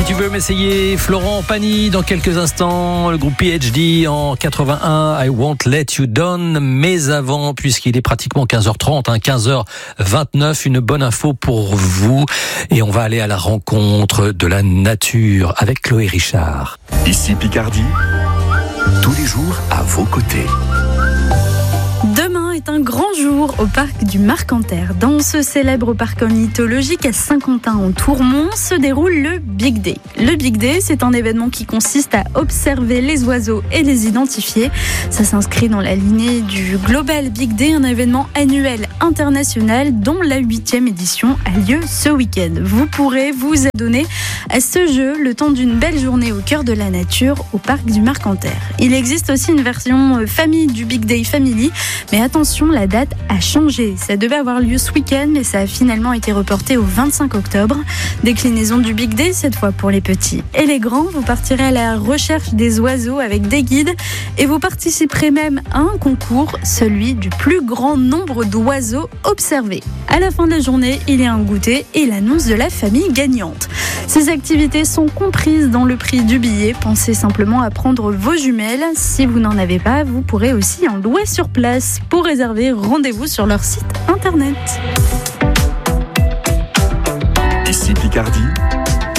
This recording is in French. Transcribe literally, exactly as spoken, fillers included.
tu veux m'essayer, Florent Pagny dans quelques instants, le groupe P H D en quatre-vingt-un, I Won't Let You Down, mais avant, puisqu'il est pratiquement quinze heures trente, hein, quinze heures vingt-neuf, une bonne info pour vous, et on va aller à la rencontre de la nature avec Chloé Richard. Ici Picardie, tous les jours à vos côtés. Demain est un grand jour au parc du Marcanterre. Dans ce célèbre parc ornithologique à Saint-Quentin en Tourmont se déroule le Big Day. Le Big Day, c'est un événement qui consiste à observer les oiseaux et les identifier. Ça s'inscrit dans la lignée du Global Big Day, un événement annuel international dont la huitième édition a lieu ce week-end. Vous pourrez vous adonner à ce jeu le temps d'une belle journée au cœur de la nature au parc du Marcanterre. Il existe aussi une version famille du Big Day Family. Mais attention, la date a changé. Ça devait avoir lieu ce week-end, mais ça a finalement été reporté au vingt-cinq octobre. Déclinaison du Big Day, cette fois pour les petits et les grands. Vous partirez à la recherche des oiseaux avec des guides et vous participerez même à un concours, celui du plus grand nombre d'oiseaux observés. À la fin de la journée, il y a un goûter et l'annonce de la famille gagnante. Ces activités sont comprises dans le prix du billet. Pensez simplement à prendre vos jumelles. Si vous n'en avez pas, vous pourrez aussi en louer sur place. Pour réserver, rendez-vous sur leur site internet. Ici Picardie,